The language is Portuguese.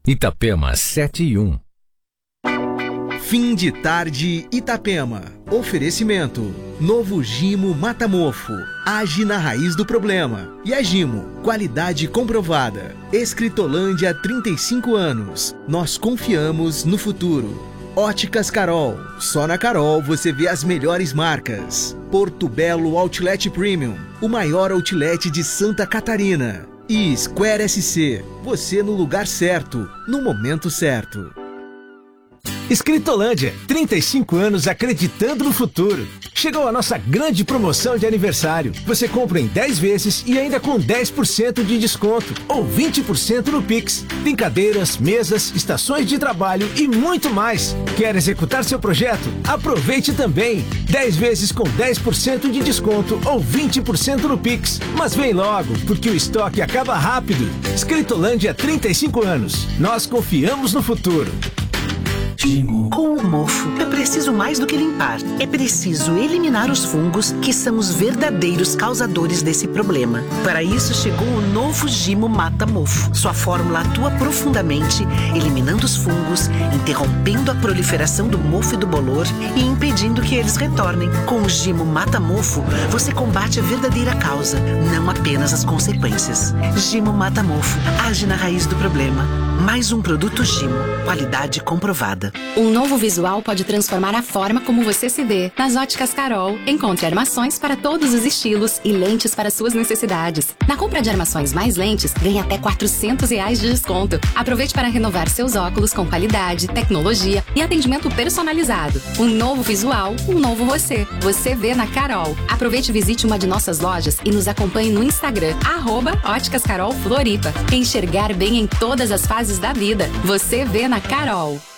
Itapema 7:1. Fim de tarde, Itapema. Oferecimento. Novo Gimo Mata-Mofo. Age na raiz do problema. E a Gimo, qualidade comprovada. Escritolândia, 35 anos. Nós confiamos no futuro. Óticas Carol. Só na Carol você vê as melhores marcas. Porto Belo Outlet Premium. O maior outlet de Santa Catarina. E Square SC. Você no lugar certo, no momento certo. Escritolândia, 35 anos acreditando no futuro. Chegou a nossa grande promoção de aniversário. Você compra em 10 vezes e ainda com 10% de desconto ou 20% no Pix. Tem cadeiras, mesas, estações de trabalho e muito mais. Quer executar seu projeto? Aproveite também. 10 vezes com 10% de desconto ou 20% no Pix. Mas vem logo, porque o estoque acaba rápido. Escritolândia, 35 anos. Nós confiamos no futuro. Com o mofo, é preciso mais do que limpar. É preciso eliminar os fungos que são os verdadeiros causadores desse problema. Para isso chegou o novo Gimo Mata-Mofo. Sua fórmula atua profundamente, eliminando os fungos, interrompendo a proliferação do mofo e do bolor e impedindo que eles retornem. Com o Gimo Mata-Mofo, você combate a verdadeira causa, não apenas as consequências. Gimo Mata-Mofo, age na raiz do problema. Mais um produto Gimo, qualidade comprovada. Um novo visual pode transformar a forma como você se vê. Nas Óticas Carol, encontre armações para todos os estilos e lentes para suas necessidades. Na compra de armações mais lentes, ganhe até R$400 de desconto. Aproveite para renovar seus óculos com qualidade, tecnologia e atendimento personalizado. Um novo visual, um novo você. Você vê na Carol. Aproveite e visite uma de nossas lojas e nos acompanhe no Instagram, @Óticas Carol Floripa. Enxergar bem em todas as fases da vida. Você vê na Carol.